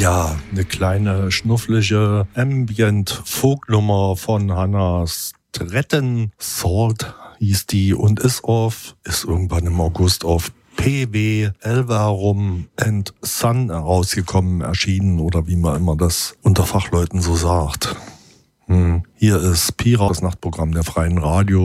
Ja, eine kleine, schnufflige Ambient-Folknummer von Hannah Stratton. Salt hieß die und ist irgendwann im August auf PW Elverum and Son erschienen oder wie man immer das unter Fachleuten so sagt. Hier ist Pira, das Nachtprogramm der Freien Radio.